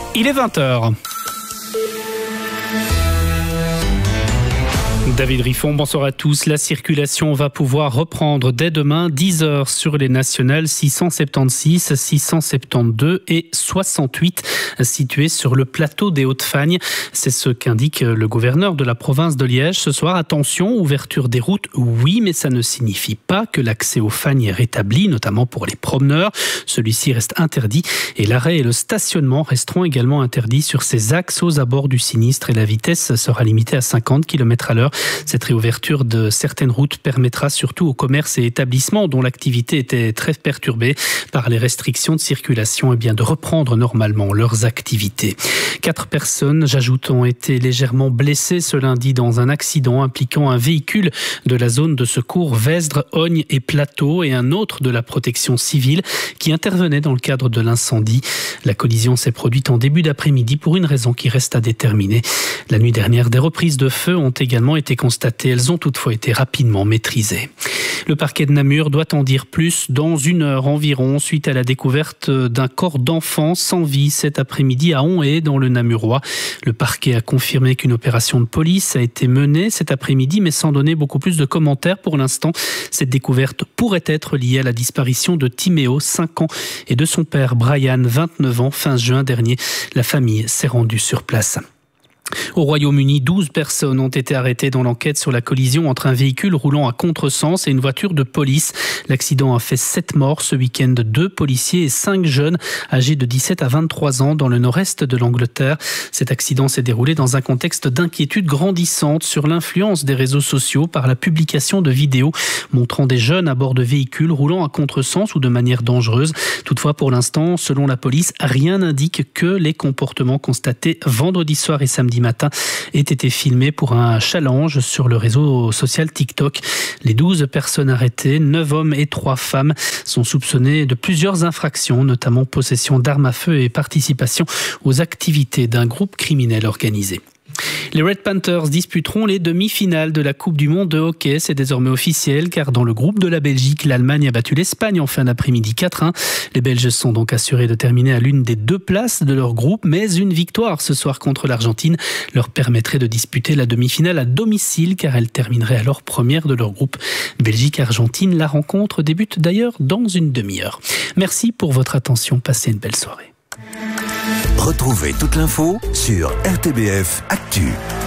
Il est 20h. David Riffon, bonsoir à tous. La circulation va pouvoir reprendre dès demain 10h sur les nationales 676, 672 et 68 situées sur le plateau des Hauts-de-Fagne. C'est ce qu'indique le gouverneur de la province de Liège ce soir. Attention, ouverture des routes, oui, mais ça ne signifie pas que l'accès aux Fagnes est rétabli, notamment pour les promeneurs. Celui-ci reste interdit et l'arrêt et le stationnement resteront également interdits sur ces axes aux abords du sinistre et la vitesse sera limitée à 50 km/h. Cette réouverture de certaines routes permettra surtout aux commerces et établissements dont l'activité était très perturbée par les restrictions de circulation de reprendre normalement leurs activités. 4 personnes, j'ajoute, ont été légèrement blessées ce lundi dans un accident impliquant un véhicule de la zone de secours Vesdre, Ogne et Plateau et un autre de la protection civile qui intervenait dans le cadre de l'incendie. La collision s'est produite en début d'après-midi pour une raison qui reste à déterminer. La nuit dernière, des reprises de feu ont également été constatées. Elles ont toutefois été rapidement maîtrisées. Le parquet de Namur doit en dire plus dans une heure environ suite à la découverte d'un corps d'enfant sans vie cet après-midi à Onhaye dans le Namurois. Le parquet a confirmé qu'une opération de police a été menée cet après-midi mais sans donner beaucoup plus de commentaires pour l'instant. Cette découverte pourrait être liée à la disparition de Timéo, 5 ans, et de son père Brian, 29 ans, fin juin dernier. La famille s'est rendue sur place. Au Royaume-Uni, 12 personnes ont été arrêtées dans l'enquête sur la collision entre un véhicule roulant à contresens et une voiture de police. L'accident a fait 7 morts ce week-end, 2 policiers et 5 jeunes âgés de 17 à 23 ans dans le nord-est de l'Angleterre. Cet accident s'est déroulé dans un contexte d'inquiétude grandissante sur l'influence des réseaux sociaux par la publication de vidéos montrant des jeunes à bord de véhicules roulant à contresens ou de manière dangereuse. Toutefois, pour l'instant, selon la police, rien n'indique que les comportements constatés vendredi soir et samedi matin aient été filmés pour un challenge sur le réseau social TikTok. Les 12 personnes arrêtées, 9 hommes et 3 femmes, sont soupçonnées de plusieurs infractions, notamment possession d'armes à feu et participation aux activités d'un groupe criminel organisé. Les Red Panthers disputeront les demi-finales de la Coupe du Monde de hockey. C'est désormais officiel car dans le groupe de la Belgique, l'Allemagne a battu l'Espagne en fin d'après-midi 4-1. Les Belges sont donc assurés de terminer à l'une des 2 places de leur groupe, mais une victoire ce soir contre l'Argentine leur permettrait de disputer la demi-finale à domicile car elle terminerait alors première de leur groupe. Belgique-Argentine, la rencontre débute d'ailleurs dans une demi-heure. Merci pour votre attention, passez une belle soirée. Retrouvez toute l'info sur RTBF Actu.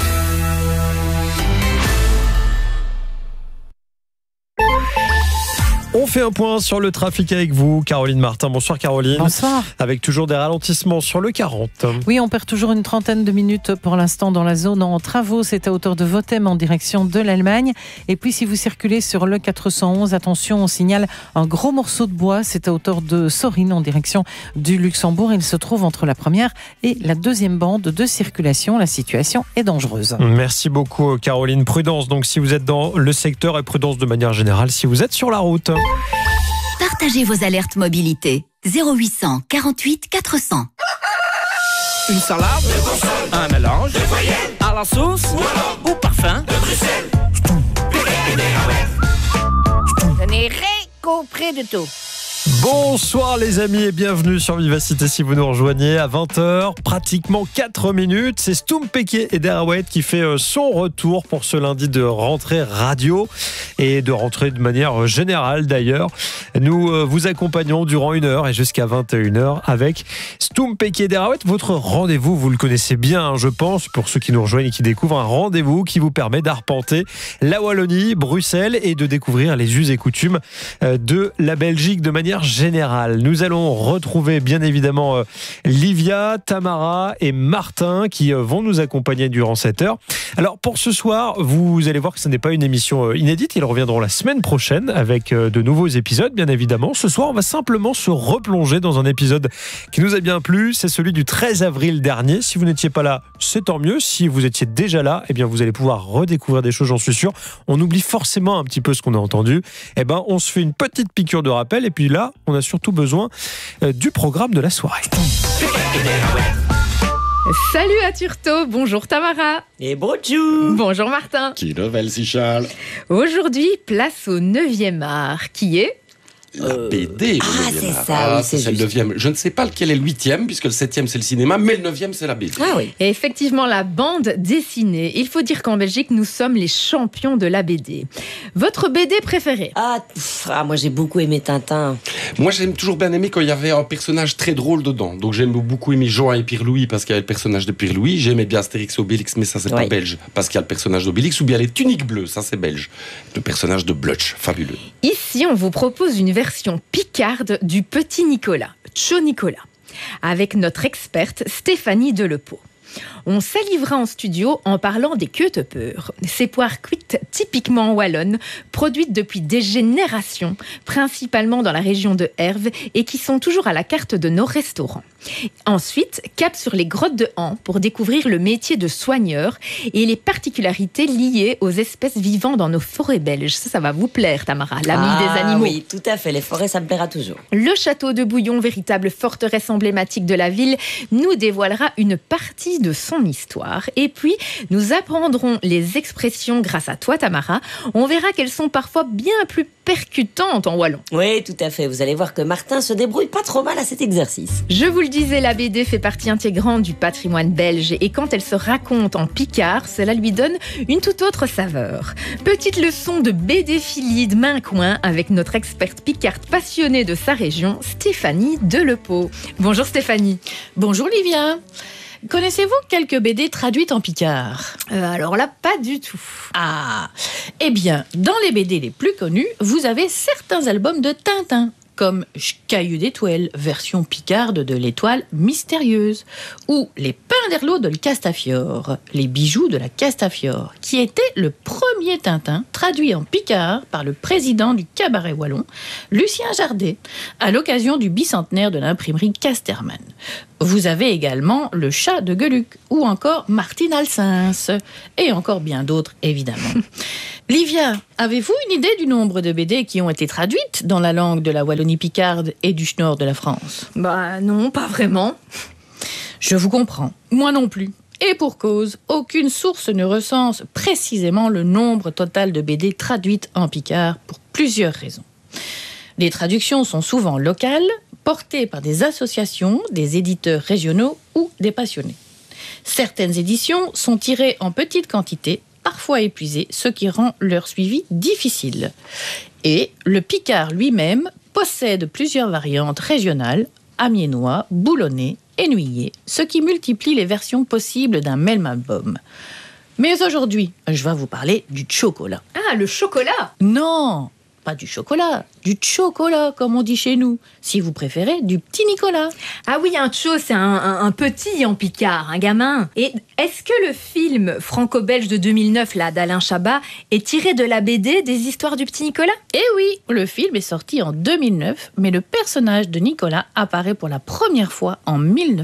On fait un point sur le trafic avec vous, Caroline Martin. Bonsoir Caroline. Bonsoir. Avec toujours des ralentissements sur le 40. Oui, on perd toujours une trentaine de minutes pour l'instant dans la zone en travaux. C'est à hauteur de Votem en direction de l'Allemagne. Et puis si vous circulez sur le 411, attention, on signale un gros morceau de bois. C'est à hauteur de Sorine en direction du Luxembourg. Il se trouve entre la première et la deuxième bande de circulation. La situation est dangereuse. Merci beaucoup Caroline. Prudence donc si vous êtes dans le secteur et prudence de manière générale si vous êtes sur la route. Partagez vos alertes mobilité. 0800 48 400. Une salade, un mélange, à la sauce ou parfum. Je n'ai rien compris du tout. Bonsoir les amis et bienvenue sur Vivacité si vous nous rejoignez à 20h, pratiquement 4 minutes. C'est Stoum Péké et Derawet qui fait son retour pour ce lundi de rentrée radio et de rentrée de manière générale d'ailleurs. Nous vous accompagnons durant 1 heure et jusqu'à 21h avec Stoum Péké et Derawet. Votre rendez-vous, vous le connaissez bien je pense, pour ceux qui nous rejoignent et qui découvrent, un rendez-vous qui vous permet d'arpenter la Wallonie, Bruxelles et de découvrir les us et coutumes de la Belgique de manière générale. Nous allons retrouver bien évidemment Livia, Tamara et Martin qui vont nous accompagner durant cette heure. Alors pour ce soir, vous allez voir que ce n'est pas une émission inédite, ils reviendront la semaine prochaine avec de nouveaux épisodes bien évidemment. Ce soir, on va simplement se replonger dans un épisode qui nous a bien plu, c'est celui du 13 avril dernier. Si vous n'étiez pas là, c'est tant mieux. Si vous étiez déjà là, eh bien vous allez pouvoir redécouvrir des choses, j'en suis sûr. On oublie forcément un petit peu ce qu'on a entendu. Eh ben, on se fait une petite piqûre de rappel et puis là, on a surtout besoin du programme de la soirée. Salut à Turto, bonjour Tamara. Et bonjour. Bonjour Martin. Qui level si Charles. Aujourd'hui, place au 9e art, qui est La BD, le 9e c'est art. ça, oui, c'est le juste. 9e. Je ne sais pas lequel est le 8e, puisque le 7e c'est le cinéma, mais le 9e c'est la BD. Ah oui. Et effectivement, la bande dessinée. Il faut dire qu'en Belgique, nous sommes les champions de la BD. Votre BD préférée? Moi j'ai beaucoup aimé Tintin. Moi, j'aime toujours bien aimé quand il y avait un personnage très drôle dedans. Donc, j'aime beaucoup aimé Jean et Pierre-Louis parce qu'il y avait le personnage de Pierre-Louis. J'aimais bien Astérix et Obélix, mais ça, c'est pas belge parce qu'il y a le personnage d'Obélix. Ou bien les tuniques bleues, ça, c'est belge. Le personnage de Blutch, fabuleux. Ici, on vous propose une version picarde du petit Nicolas, Tcho Nicolas, avec notre experte Stéphanie Delepeau. On salivera en studio en parlant des queutepeurs, ces poires cuites typiquement wallonnes, produites depuis des générations, principalement dans la région de Herve et qui sont toujours à la carte de nos restaurants. Ensuite, cap sur les grottes de Han pour découvrir le métier de soigneur et les particularités liées aux espèces vivant dans nos forêts belges. Ça va vous plaire, Tamara, l'ami des animaux. Oui, tout à fait, les forêts, ça me plaira toujours. Le château de Bouillon, véritable forteresse emblématique de la ville, nous dévoilera une partie de son histoire. Et puis, nous apprendrons les expressions grâce à toi, Tamara. On verra qu'elles sont parfois bien plus percutantes en wallon. Oui, tout à fait. Vous allez voir que Martin se débrouille pas trop mal à cet exercice. Je vous le disais, la BD fait partie intégrante du patrimoine belge et quand elle se raconte en picard, cela lui donne une toute autre saveur. Petite leçon de BD-philie de main-coin avec notre experte picarde passionnée de sa région, Stéphanie Delepeau. Bonjour Stéphanie. Bonjour Livia. Connaissez-vous quelques BD traduites en picard? Alors là, pas du tout. Eh bien, dans les BD les plus connus, vous avez certains albums de Tintin, comme Caillou d'étoile, version picarde de l'étoile mystérieuse, ou Les Pinderlots de le Castafiore, les bijoux de la Castafiore, qui était le premier Tintin traduit en picard par le président du cabaret wallon, Lucien Jardet, à l'occasion du bicentenaire de l'imprimerie Casterman. Vous avez également Le Chat de Gueuluc, ou encore Martine Alsens, et encore bien d'autres, évidemment. Livia, avez-vous une idée du nombre de BD qui ont été traduites dans la langue de la Wallonie-Picarde et du nord de la France? Non, pas vraiment. Je vous comprends, moi non plus. Et pour cause, aucune source ne recense précisément le nombre total de BD traduites en picard pour plusieurs raisons. Les traductions sont souvent locales, portées par des associations, des éditeurs régionaux ou des passionnés. Certaines éditions sont tirées en petite quantité, parfois épuisées, ce qui rend leur suivi difficile. Et le picard lui-même possède plusieurs variantes régionales, amiénois, boulonnais, énuyé, ce qui multiplie les versions possibles d'un même album. Mais aujourd'hui, je vais vous parler du chocolat. Ah, le chocolat? Non, pas du chocolat, du chocolat, comme on dit chez nous. Si vous préférez, du petit Nicolas. Ah oui, un cho, c'est un petit en picard, un gamin. Et est-ce que le film franco-belge de 2009, là, d'Alain Chabat, est tiré de la BD des histoires du petit Nicolas? Eh oui, le film est sorti en 2009, mais le personnage de Nicolas apparaît pour la première fois en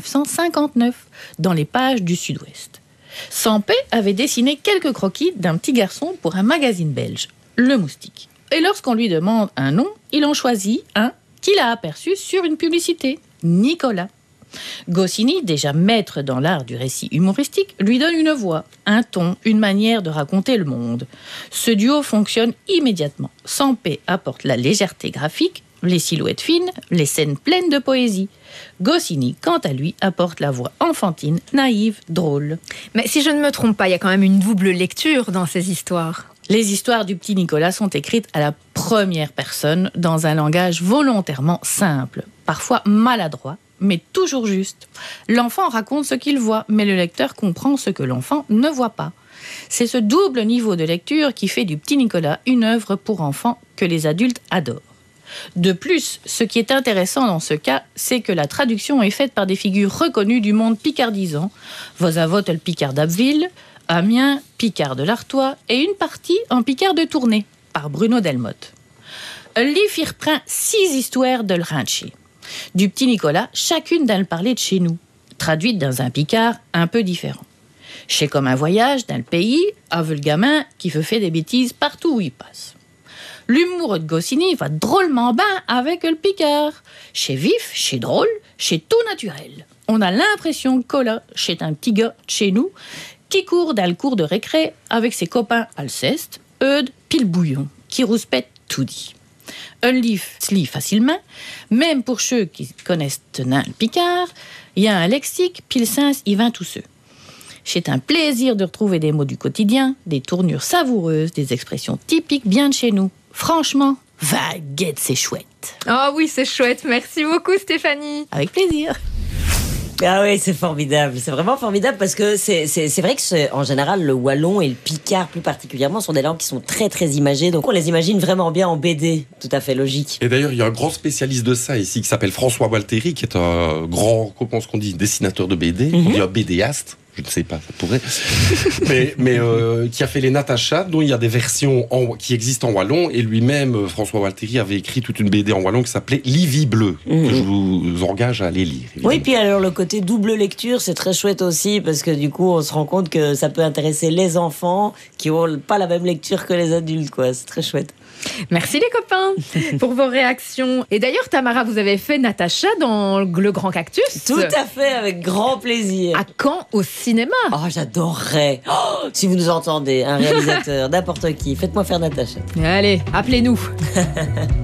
1959, dans les pages du Sud-Ouest. Sampé avait dessiné quelques croquis d'un petit garçon pour un magazine belge, Le Moustique. Et lorsqu'on lui demande un nom, il en choisit un qu'il a aperçu sur une publicité, Nicolas. Goscinny, déjà maître dans l'art du récit humoristique, lui donne une voix, un ton, une manière de raconter le monde. Ce duo fonctionne immédiatement. Sampé apporte la légèreté graphique, les silhouettes fines, les scènes pleines de poésie. Goscinny, quant à lui, apporte la voix enfantine, naïve, drôle. Mais si je ne me trompe pas, il y a quand même une double lecture dans ces histoires. Les histoires du petit Nicolas sont écrites à la première personne, dans un langage volontairement simple, parfois maladroit, mais toujours juste. L'enfant raconte ce qu'il voit, mais le lecteur comprend ce que l'enfant ne voit pas. C'est ce double niveau de lecture qui fait du petit Nicolas une œuvre pour enfants que les adultes adorent. De plus, ce qui est intéressant dans ce cas, c'est que la traduction est faite par des figures reconnues du monde picardisant. Vosavot le Picard d'Abbeville, Amiens, Picard de l'Artois et une partie en Picard de Tournai, par Bruno Delmotte. Le livre reprend 6 histoires de l'Rinché. Du petit Nicolas, chacune d'un parler de chez nous, traduite dans un Picard un peu différent. C'est comme un voyage dans le pays, avec le gamin qui fait des bêtises partout où il passe. L'humour de Goscinny va drôlement bien avec le Picard. C'est vif, c'est drôle, c'est tout naturel. On a l'impression que là, c'est un petit gars de chez nous qui court dans le cours de récré avec ses copains Alceste, Eudes, puis le Bouillon, qui rouspète tout dit. Un livre se lit facilement, même pour ceux qui connaissent Tenin le Picard. Il y a un lexique, puis le sens, il vint tous ceux. C'est un plaisir de retrouver des mots du quotidien, des tournures savoureuses, des expressions typiques bien de chez nous. Franchement, vaguette, c'est chouette. Ah oui, c'est chouette. Merci beaucoup, Stéphanie. Avec plaisir. Ah oui, c'est formidable. C'est vraiment formidable parce que c'est vrai que en général, le wallon et le picard plus particulièrement sont des langues qui sont très très imagées. Donc on les imagine vraiment bien en BD. Tout à fait logique. Et d'ailleurs, il y a un grand spécialiste de ça ici qui s'appelle François Walteri, qui est un grand, comment est-ce qu'on dit, dessinateur de BD. On dit un BDaste. Je ne sais pas, ça pourrait. mais qui a fait les Natacha, dont il y a des versions qui existent en wallon. Et lui-même, François Walteri, avait écrit toute une BD en wallon qui s'appelait Livy Bleu, que je vous engage à aller lire. Évidemment. Oui, puis alors le côté double lecture, c'est très chouette aussi, parce que du coup, on se rend compte que ça peut intéresser les enfants qui n'ont pas la même lecture que les adultes, quoi. C'est très chouette. Merci les copains pour vos réactions. Et d'ailleurs, Tamara, vous avez fait Natacha dans Le Grand Cactus. Tout à fait, avec grand plaisir. À Caen, au cinéma. Oh, j'adorerais. Oh, si vous nous entendez, un réalisateur, n'importe qui, faites-moi faire Natacha. Allez, appelez-nous.